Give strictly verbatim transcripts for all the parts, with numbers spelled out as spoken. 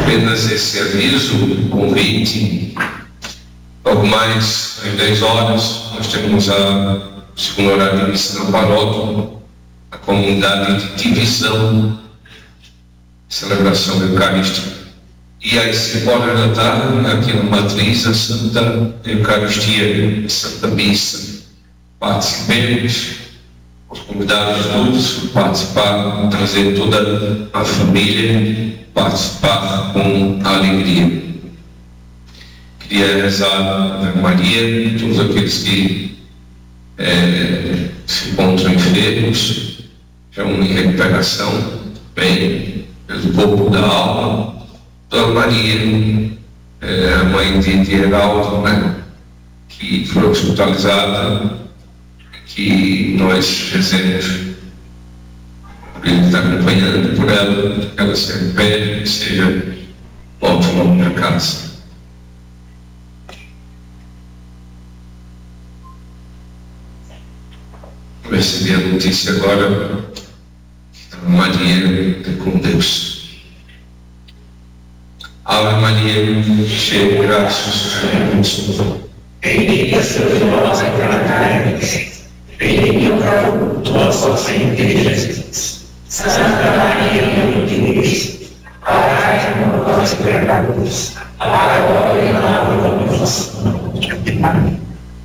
Apenas esse aviso, convite. Logo mais às dez horas, nós temos a segundo horário de missa na paróquia, a comunidade de divisão, celebração eucarística. E às cinco horas da tarde, aqui na matriz, a Santa Eucaristia, a Santa Missa. Participemos, os convidados todos participar, trazer toda a família, participar com alegria. Queria rezar a Ave Maria, todos aqueles que é, se encontram enfermos, estão em recuperação, bem, pelo corpo da alma. Dona Maria, é, a mãe de, de Heraldo, né, que foi hospitalizada, que nós rezemos por ele estar acompanhando por ela, que ela se recupere, que seja volte logo para casa. Eu recebi a notícia agora que a Maria é com Deus. Ave Maria, cheia de graça, o Senhor é convosco. Bendita sois vós entre as mulheres, bendito é o fruto do vosso ventre, Jesus. Santa Maria, Mãe de Deus, rogai por nós, pecadores, agora e na hora de nossa morte. Amém.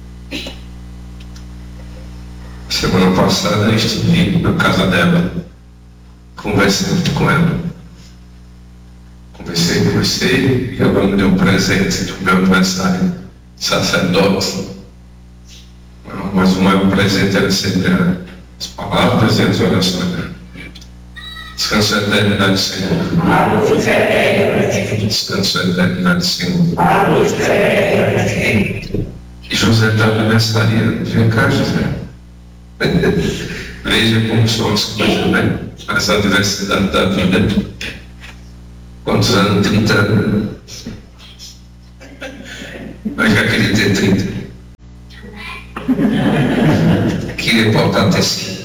Semana passada eu estive na casa dela, conversando com ela. Conversei, conversei, e ela me deu um presente do meu aniversário, sacerdote. Mas o maior presente era sempre as palavras e as orações. Descanso eternidade, Senhor. Descanso eternidade, Senhor. E José está aniversariando. Vem cá, José. Veja como são as coisas, né? Essa diversidade da vida. Quantos anos? trinta anos. Mas já queria ter trinta. Queria voltar a ter cinco.